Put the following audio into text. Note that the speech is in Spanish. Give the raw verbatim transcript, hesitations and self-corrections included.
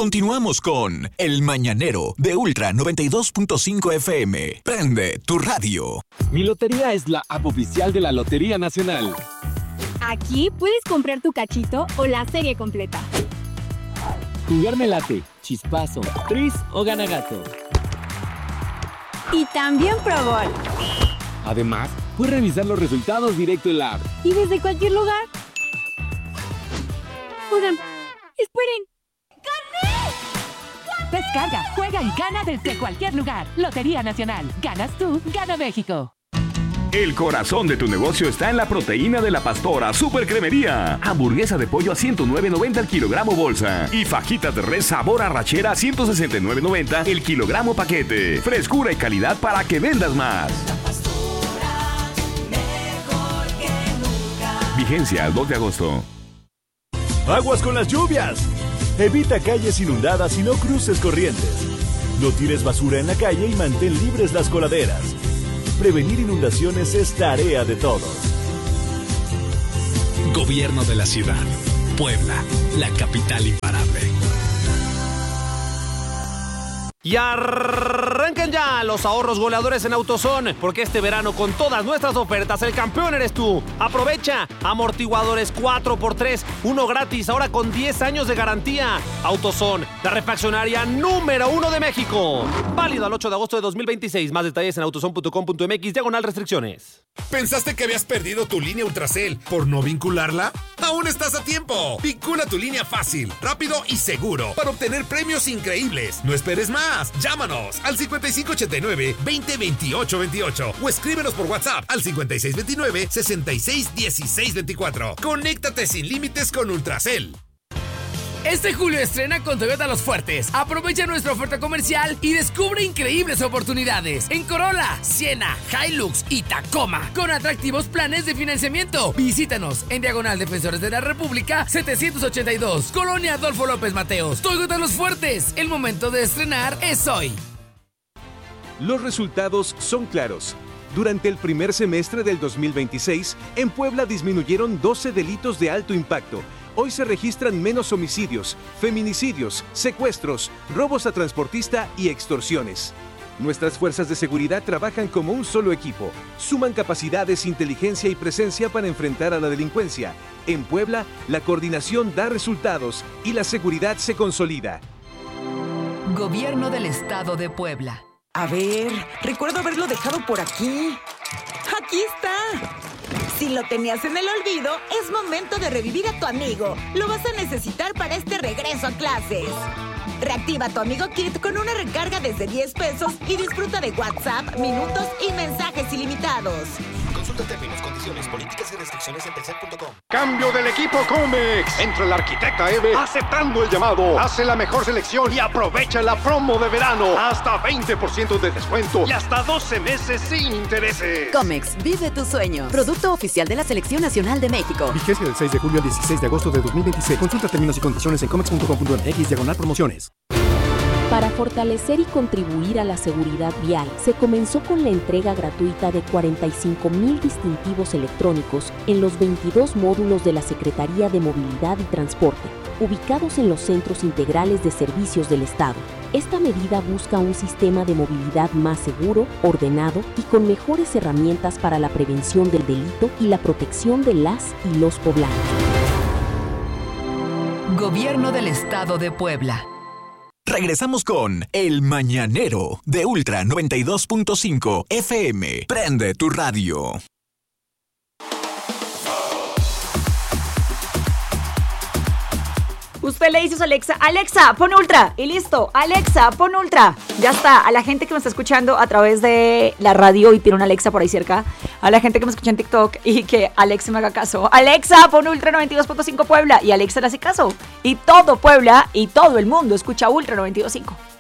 Continuamos con El Mañanero de Ultra noventa y dos punto cinco F M. Prende tu radio. Mi Lotería es la app oficial de la Lotería Nacional. Aquí puedes comprar tu cachito o la serie completa. Jugar me late, chispazo, tris o ganagato. Y también Pro Bowl. Además, puedes revisar los resultados directo en la app. Y desde cualquier lugar. Oigan, esperen. Descarga, juega y gana desde cualquier lugar. Lotería Nacional. Ganas tú, gana México. El corazón de tu negocio está en la proteína de la Pastora Super Cremería. Hamburguesa de pollo a ciento nueve noventa el kilogramo bolsa. Y fajitas de res sabor arrachera a ciento sesenta y nueve noventa el kilogramo paquete. Frescura y calidad para que vendas más. La Pastora, mejor que nunca. Vigencia al dos de agosto. Aguas con las lluvias. Evita calles inundadas y no cruces corrientes. No tires basura en la calle y mantén libres las coladeras. Prevenir inundaciones es tarea de todos. Gobierno de la ciudad. Puebla, la capital imparable. Y arrancan ya los ahorros goleadores en AutoZone, porque este verano con todas nuestras ofertas el campeón eres tú. Aprovecha amortiguadores cuatro por tres, uno gratis, ahora con diez años de garantía. AutoZone, la refaccionaria número uno de México. Válido al ocho de agosto de dos mil veintiséis. Más detalles en autozone punto com punto m x, diagonal restricciones. ¿Pensaste que habías perdido tu línea Ultracel por no vincularla? ¡Aún estás a tiempo! Vincula tu línea fácil, rápido y seguro para obtener premios increíbles. No esperes más. Llámanos al cincuenta y cinco ochenta y nueve, veinte veintiocho veintiocho o escríbenos por WhatsApp al cincuenta y seis veintinueve, sesenta y seis dieciséis veinticuatro. Conéctate sin límites con Ultracel. Este julio estrena con Toyota Los Fuertes. Aprovecha nuestra oferta comercial y descubre increíbles oportunidades en Corolla, Siena, Hilux y Tacoma, con atractivos planes de financiamiento. Visítanos en Diagonal Defensores de la República setecientos ochenta y dos, Colonia Adolfo López Mateos. Toyota Los Fuertes, el momento de estrenar es hoy. Los resultados son claros. Durante el primer semestre del dos mil veintiséis, en Puebla disminuyeron doce delitos de alto impacto. Hoy se registran menos homicidios, feminicidios, secuestros, robos a transportista y extorsiones. Nuestras fuerzas de seguridad trabajan como un solo equipo. Suman capacidades, inteligencia y presencia para enfrentar a la delincuencia. En Puebla, la coordinación da resultados y la seguridad se consolida. Gobierno del Estado de Puebla. A ver, recuerdo haberlo dejado por aquí. ¡Aquí está! Si lo tenías en el olvido, es momento de revivir a tu amigo. Lo vas a necesitar para este regreso a clases. Reactiva tu Amigo Kit con una recarga desde diez pesos y disfruta de WhatsApp, minutos y mensajes ilimitados. Consulta términos, condiciones, políticas y restricciones en telcel punto com. Cambio del equipo Comex. Entra la arquitecta Eve aceptando el llamado. Hace la mejor selección y aprovecha la promo de verano. Hasta veinte por ciento de descuento y hasta doce meses sin intereses. Comex, vive tu sueño. Producto oficial de la Selección Nacional de México. Vigencia del seis de julio al dieciséis de agosto de dos mil veintiséis. Consulta términos y condiciones en comex punto com punto m x diagonal promociones. Para fortalecer y contribuir a la seguridad vial, se comenzó con la entrega gratuita de cuarenta y cinco mil distintivos electrónicos en los veintidós módulos de la Secretaría de Movilidad y Transporte, ubicados en los centros integrales de servicios del Estado. Esta medida busca un sistema de movilidad más seguro, ordenado y con mejores herramientas para la prevención del delito y la protección de las y los poblanos. Gobierno del Estado de Puebla. Regresamos con El Mañanero de Ultra noventa y dos punto cinco F M. Prende tu radio. Usted le dice a su Alexa, Alexa, pon Ultra, y listo, Alexa, pon Ultra. Ya está. A la gente que me está escuchando a través de la radio y tiene una Alexa por ahí cerca, a la gente que me escucha en TikTok y que Alexa me haga caso, Alexa, pon Ultra noventa y dos punto cinco Puebla, y Alexa le hace caso. Y todo Puebla y todo el mundo escucha Ultra noventa y dos punto cinco.